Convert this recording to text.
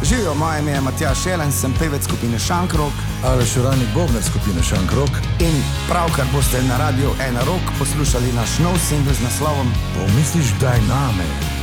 Živijo, moje ime je Matjaž Šelen, sem pevec skupine Šankrok. Aleš Uranik, bobnar skupine Šankrok. In pravkar boste na Radiu 1 Rock poslušali naš nov singl z naslovom Pomisliš, daj name.